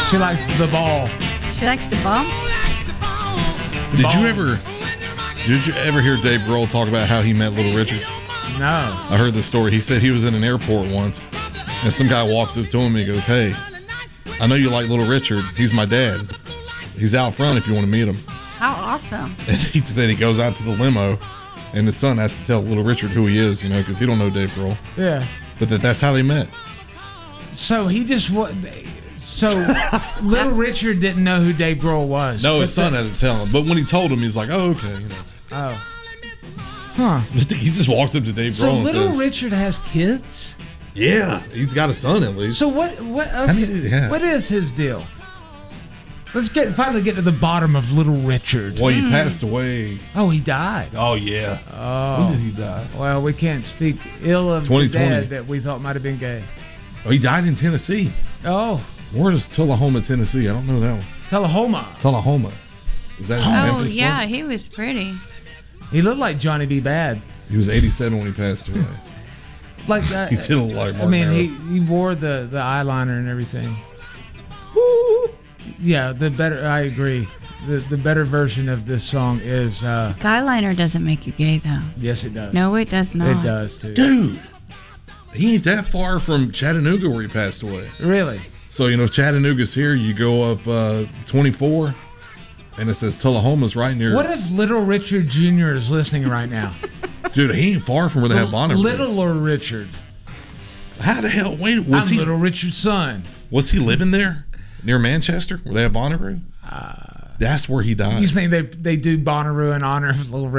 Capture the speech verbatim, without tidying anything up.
She likes the ball. She likes the ball. Did ball. you ever? Did you ever hear Dave Grohl talk about how he met Little Richard? No. I heard this story. He said he was in an airport once, and some guy walks up to him and he goes, "Hey, I know you like Little Richard. He's my dad. He's out front if you want to meet him." How awesome. And he said he goes out to the limo, and his son has to tell Little Richard who he is, you know, because he don't know Dave Grohl. Yeah. But that that's how they met. So he just wa- So Little Richard didn't know who Dave Grohl was. No, his But son the- had to tell him. But when he told him, he's like, "Oh, okay." You know. Oh. Huh. He just walks up to Dave Grohl So and Little says, Richard has kids? "Yeah, he's got a son at least." So what what How okay, many did he have? what is his deal? Let's get finally get to the bottom of Little Richard. Well, he passed away. Oh, he died. Oh yeah. Oh. When did he die? Well, we can't speak ill of the twenty twenty. dad that we thought might have been gay. Oh, he died in Tennessee. Oh, Where is Tullahoma, Tennessee? I don't know that one. Tullahoma. Tullahoma. Is that Oh, Memphis? yeah, one? he was pretty. He looked like Johnny B. Bad. He was eighty-seven when he passed away. Like uh, He did look like I Mark mean, he, Harrow. he wore the, the eyeliner and everything. Yeah, the better. I agree. The the better version of this song is. Uh, Guyliner doesn't make you gay, though. yes, it does. No, it does not. it does too. Dude, he ain't that far from Chattanooga where he passed away. Really? So, you know, if Chattanooga's here, you go up uh, twenty-four, and it says Tullahoma's right near. What if Little Richard Junior is listening right now? Dude, he ain't far from where they have Bonneville. Littler Richard. How the hell? Wait, was I'm he Little Richard's son. was he living there near Manchester where they have Bonneville? Uh, That's where he died. You think they they do Bonnaroo in honor of Little